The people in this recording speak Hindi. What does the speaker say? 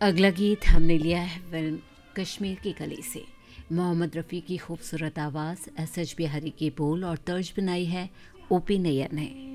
अगला गीत हमने लिया है फिल्म कश्मीर की कली से। मोहम्मद रफ़ी की खूबसूरत आवाज़, एस एच बिहारी के बोल और तर्ज बनाई है ओपी नैयर ने।